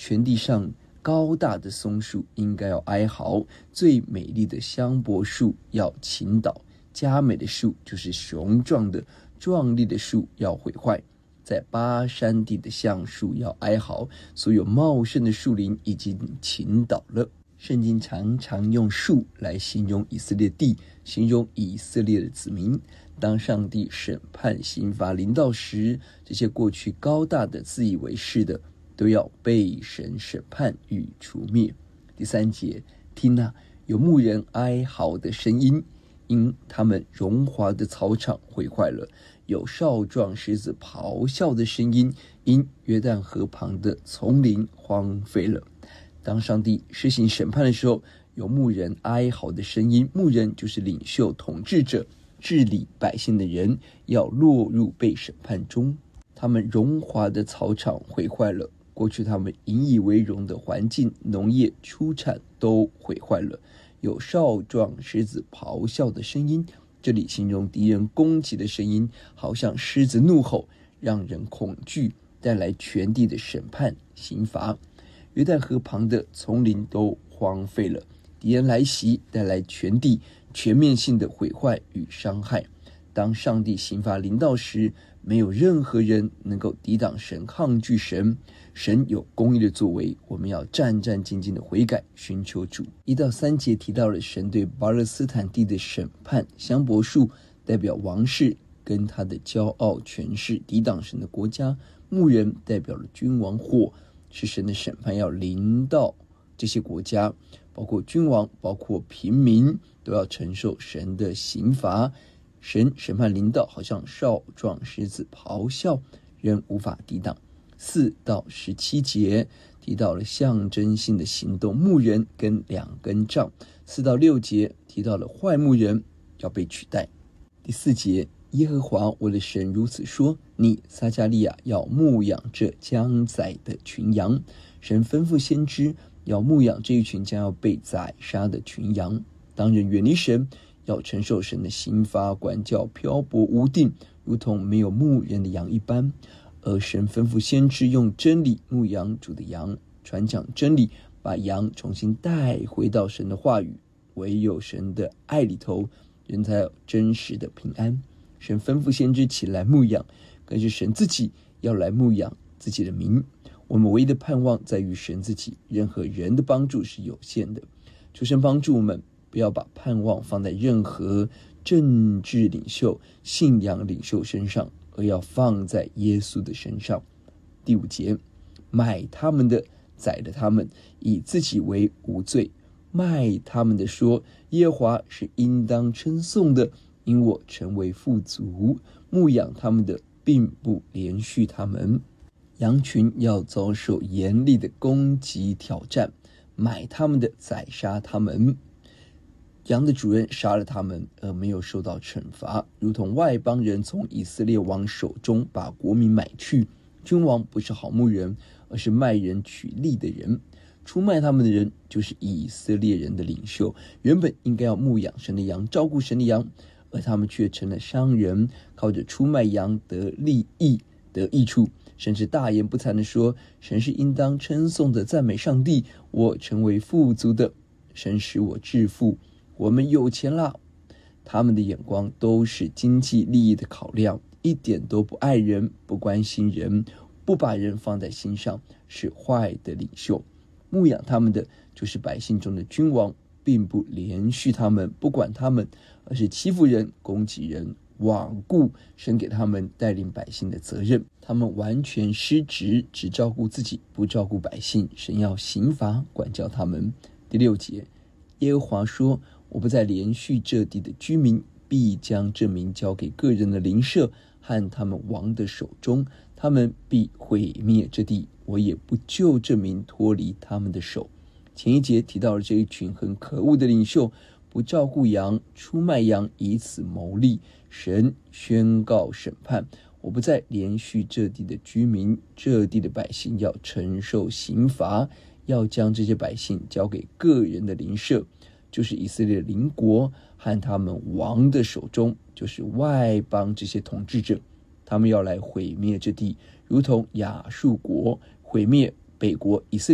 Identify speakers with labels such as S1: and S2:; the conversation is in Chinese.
S1: 全地上高大的松树应该要哀嚎，最美丽的香柏树要倾倒，佳美的树就是雄壮的壮丽的树要毁坏，在巴山地的橡树要哀嚎，所有茂盛的树林已经倾倒了。圣经常常用树来形容以色列地，形容以色列的子民。当上帝审判刑罚临到时，这些过去高大的自以为是的都要被神审判与除灭。第3节，听啊，有牧人哀嚎的声音，因他们荣华的草场毁坏了；有少壮狮子咆哮的声音，因约旦河旁的丛林荒废了。当上帝施行审判的时候，有牧人哀嚎的声音。牧人就是领袖、统治者，治理百姓的人，要落入被审判中。他们荣华的草场毁坏了，过去他们引以为荣的环境、农业出产都毁坏了。有少壮狮子咆哮的声音，这里形容敌人攻击的声音，好像狮子怒吼，让人恐惧，带来全地的审判刑罚。约旦河旁的丛林都荒废了，敌人来袭，带来全地全面性的毁坏与伤害。当上帝刑罚临到时，没有任何人能够抵挡神、抗拒神。神有公义的作为，我们要战战兢兢的悔改，寻求主。1到3节提到了神对巴勒斯坦地的审判。香柏树代表王室跟他的骄傲权势，抵挡神的国家。牧人代表了君王，火是神的审判要临到这些国家，包括君王，包括平民，都要承受神的刑罚。神审判临到，好像少壮狮子咆哮，人无法抵挡。4到17节提到了象征性的行动，牧人跟2根杖。4到6节提到了坏牧人要被取代。第4节，耶和华我的神如此说，你撒迦利亚要牧养这将宰的群羊。神吩咐先知要牧养这一群将要被宰杀的群羊。当人远离神，要承受神的刑罚，管教漂泊无定，如同没有牧人的羊一般。而神吩咐先知用真理牧养主的羊，传讲真理，把羊重新带回到神的话语。唯有神的爱里头，人才有真实的平安。神吩咐先知起来牧养，更是神自己要来牧养自己的民。我们唯一的盼望在于神自己，任何人的帮助是有限的。求神帮助我们，不要把盼望放在任何政治领袖、信仰领袖身上，而要放在耶稣的身上。第5节，买他们的宰了他们，以自己为无罪；卖他们的说，耶和华是应当称颂的，因我成为富足。牧养他们的并不连续他们。羊群要遭受严厉的攻击挑战，买他们的宰杀他们。羊的主人杀了他们，而没有受到惩罚，如同外邦人从以色列王手中把国民买去。君王不是好牧人，而是卖人取利的人。出卖他们的人就是以色列人的领袖，原本应该要牧养神的羊，照顾神的羊，而他们却成了商人，靠着出卖羊得利益、得益处，甚至大言不惭地说，神是应当称颂的，赞美上帝，我成为富足的，神使我致富，我们有钱啦。他们的眼光都是经济利益的考量，一点都不爱人，不关心人，不把人放在心上，是坏的领袖。牧养他们的就是百姓中的君王，并不连续他们，不管他们，而是欺负人、攻击人，罔顾神给他们带领百姓的责任。他们完全失职，只照顾自己，不照顾百姓，神要刑罚管教他们。第6节，耶和华说，我不再连续这地的居民，必将这民交给个人的邻舍和他们王的手中，他们必毁灭这地，我也不救这民脱离他们的手。前一节提到了这一群很可恶的领袖，不照顾羊，出卖羊，以此牟利。神宣告审判，我不再连续这地的居民，这地的百姓要承受刑罚，要将这些百姓交给个人的邻舍，就是以色列邻国和他们王的手中，就是外邦这些统治者，他们要来毁灭这地，如同亚述国毁灭北国以色列。